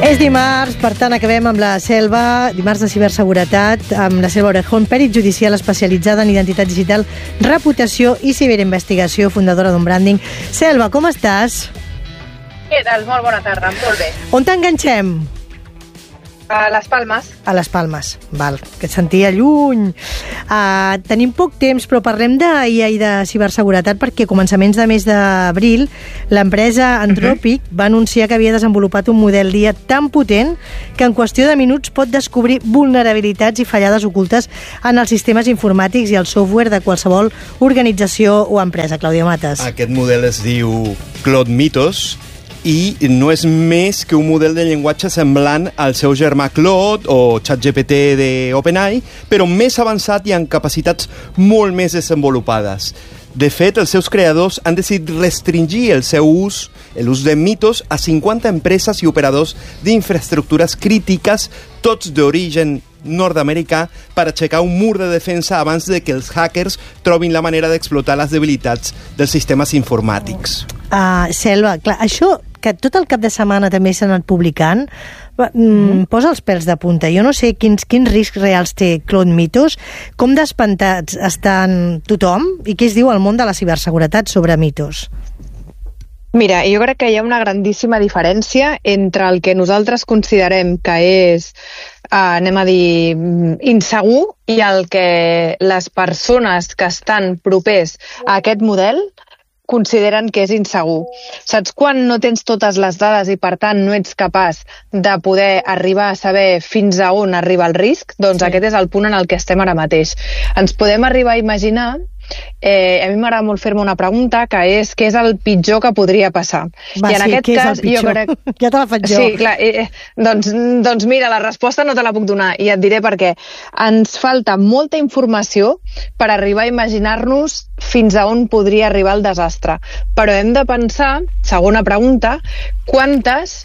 És dimarts, per tant acabem amb la Selva, dimarts de ciberseguretat, amb la Selva Orejón, pèrit judicial especialitzada en identitat digital, reputació i ciberinvestigació, fundadora d'un branding. Selva, com estàs? Què tal? Molt bona tarda, molt bé. On t'enganxem? A les Palmes. A les Palmes, val, que et sentia lluny. Tenim poc temps, però parlem d'IA i de ciberseguretat perquè a començaments de mes d'abril l'empresa Anthropic va anunciar que havia desenvolupat un model d'IA tan potent que en qüestió de minuts pot descobrir vulnerabilitats i fallades ocultes en els sistemes informàtics i el software de qualsevol organització o empresa. Clàudia Matas. Aquest model es diu Claude Mythos i no és més que un model de llenguatge semblant al seu germà Claude o ChatGPT d'OpenAI, però més avançat i amb capacitats molt més desenvolupades. De fet, els seus creadors han decidit restringir el seu ús, l'ús de Mythos, a 50 empreses i operadors d'infraestructures crítiques, tots d'origen nord-americà, per aixecar un mur de defensa abans de que els hackers trobin la manera d'explotar les debilitats dels sistemes informàtics. Selva, clar, això que tot el cap de setmana també s'ha anat publicant, posa els pèls de punta. Jo no sé quins riscs reals té Claude Mythos, com d'espantats estan tothom i què es diu al món de la ciberseguretat sobre Mythos. Mira, jo crec que hi ha una grandíssima diferència entre el que nosaltres considerem que és, anem a dir, insegur i el que les persones que estan propers a aquest model consideren que és insegur. Saps quan no tens totes les dades i, per tant, no ets capaç de poder arribar a saber fins a on arriba el risc? Doncs sí. Aquest és el punt en el que estem ara mateix. Ens podem arribar a imaginar, a mi m'agrada molt fer-me una pregunta, que és què és el pitjor que podria passar. Va, i en aquest cas, jo crec... Ja te la faig jo. Sí, clar, doncs mira, la resposta no te la puc donar i et diré per què. Ens falta molta informació per arribar a imaginar-nos fins a on podria arribar el desastre. Però hem de pensar, segona pregunta, quantes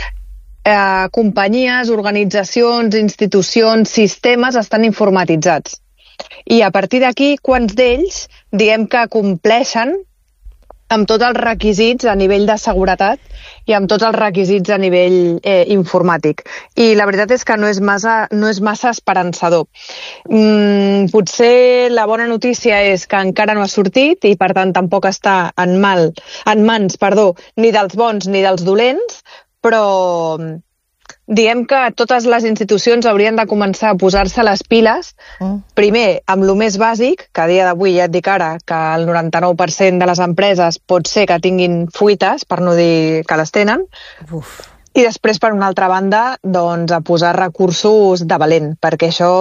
companyies, organitzacions, institucions, sistemes estan informatitzats. I a partir d'aquí, quants d'ells, diguem que compleixen amb tots els requisits a nivell de seguretat i amb tots els requisits a nivell informàtic. I la veritat és que no és massa esperançador. Potser la bona notícia és que encara no ha sortit i per tant tampoc està en mans ni dels bons ni dels dolents, però diguem que totes les institucions haurien de començar a posar-se les piles, primer amb lo més bàsic, que a dia d'avui ja et dic ara que el 99% de les empreses pot ser que tinguin fuites, per no dir que les tenen, i després, per una altra banda, doncs, a posar recursos de valent, perquè això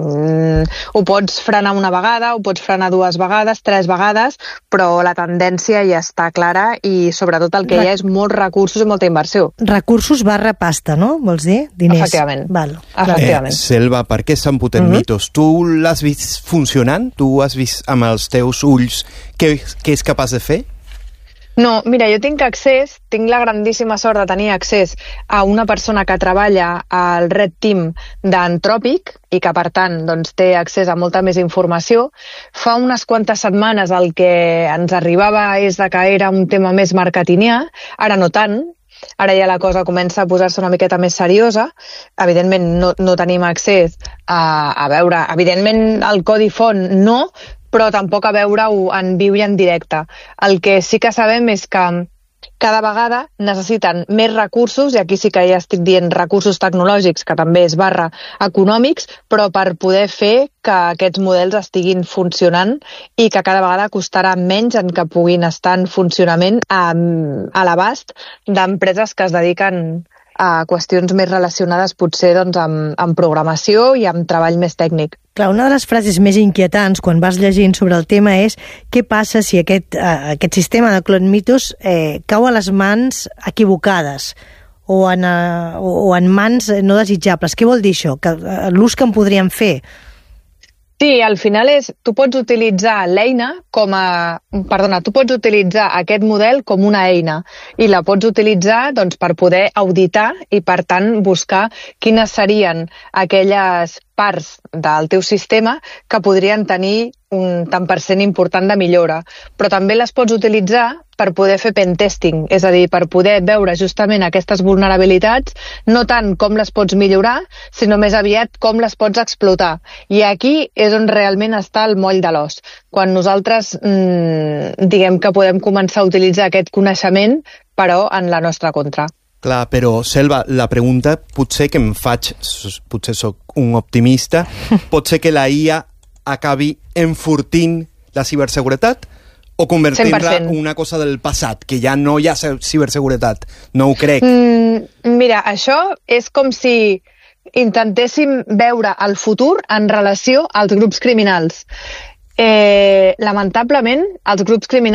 ho pots frenar una vegada, ho pots frenar 2 vegades, 3 vegades, però la tendència ja està clara i sobretot el que hi ha és molts recursos i molta inversió. Recursos barra pasta, no? Vols dir? Diners. Efectivament. Val. Efectivament. Selva, per què és tan potent Mythos? Tu l'has vist funcionant? Tu has vist amb els teus ulls què és capaç de fer? No, mira, jo tinc la grandíssima sort de tenir accés a una persona que treballa al Red Team d'Anthropic i que, per tant, doncs, té accés a molta més informació. Fa unes quantes setmanes el que ens arribava és que era un tema més marketingià, ara no tant. Ara ja la cosa comença a posar-se una miqueta més seriosa. Evidentment no tenim accés a veure, evidentment el codi font no, però tampoc a veure-ho en viu i en directe. El que sí que sabem és que cada vegada necessiten més recursos, i aquí sí que ja estic dient recursos tecnològics, que també és barra econòmics, però per poder fer que aquests models estiguin funcionant i que cada vegada costarà menys en que puguin estar en funcionament a l'abast d'empreses que es dediquen a qüestions més relacionades potser doncs, amb programació i amb treball més tècnic. Clar, una de les frases més inquietants quan vas llegint sobre el tema és què passa si aquest sistema de Claude Mythos cau a les mans equivocades o en mans no desitjables. Què vol dir això? L'ús que en podríem fer? Sí, al final tu pots utilitzar tu pots utilitzar aquest model com una eina i la pots utilitzar doncs, per poder auditar i, per tant, buscar quines serien aquelles parts del teu sistema que podrien tenir un tant per cent important de millora, però també les pots utilitzar per poder fer pentesting, és a dir, per poder veure justament aquestes vulnerabilitats, no tant com les pots millorar, sinó més aviat com les pots explotar. I aquí és on realment està el moll de l'os. Quan nosaltres diguem que podem començar a utilitzar aquest coneixement, però en la nostra contra. Clar, però, Selva, la pregunta potser que em faig, potser sóc un optimista, pot ser que la IA acabi enfortint la ciberseguretat o convertint-la en una cosa del passat, que ja no hi ha ciberseguretat? No ho crec. Mira, això és com si intentéssim veure el futur en relació als grups criminals. Lamentablement, els grups criminals